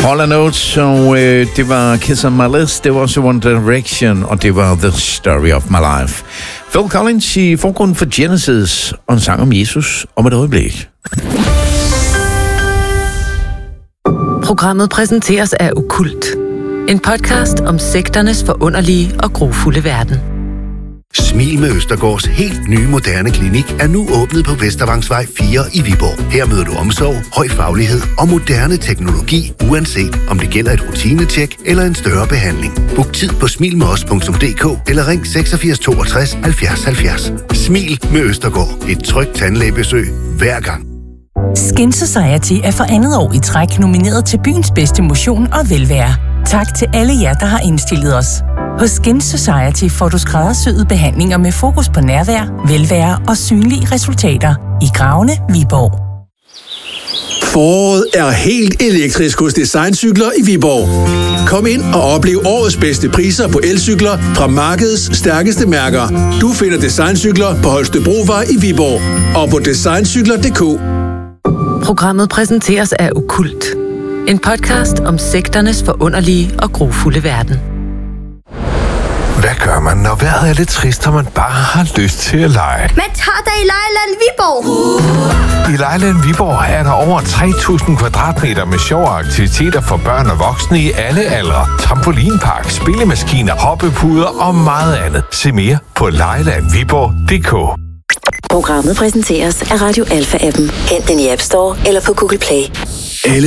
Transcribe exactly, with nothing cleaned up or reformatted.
Hall and Oates, og øh, det var Kiss on My List, det var også One Direction, og det var The Story of My Life. Phil Collins i forgrunden for Genesis, og en sang om Jesus om et øjeblik. Programmet præsenteres af Okkult. En podcast om sekternes forunderlige og grufulde verden. Smil med Østergaards helt nye moderne klinik er nu åbnet på Vestervangsvej fire i Viborg. Her møder du omsorg, høj faglighed og moderne teknologi, uanset om det gælder et rutinetjek eller en større behandling. Book tid på smil med os punktum d k eller ring seksogfirs toogtres halvfjerds halvfjerds. Smil med Østergaard. Et trygt tandlægebesøg hver gang. Skin Society er for andet år i træk nomineret til byens bedste motion og velvære. Tak til alle jer, der har indstillet os. Hos Skin Society får du skræddersyede behandlinger med fokus på nærvær, velvære og synlige resultater. I Gravene, Viborg. Foråret er helt elektrisk hos Designcykler i Viborg. Kom ind og oplev årets bedste priser på elcykler fra markedets stærkeste mærker. Du finder Designcykler på Holstebrovej i Viborg og på designcykler punktum d k. Programmet præsenteres af Okkult. En podcast om sekternes forunderlige og grufulde verden. Hvad gør man, når vejret er lidt trist, og man bare har lyst til at lege? Man tager dig i Lejland Viborg! I Lejland Viborg er der over tre tusind kvadratmeter med sjove aktiviteter for børn og voksne i alle aldre. Trampolinpark, spillemaskiner, hoppepuder og meget andet. Se mere på lejland viborg punktum d k. Programmet præsenteres af Radio Alpha-appen. Hent den i App Store eller på Google Play.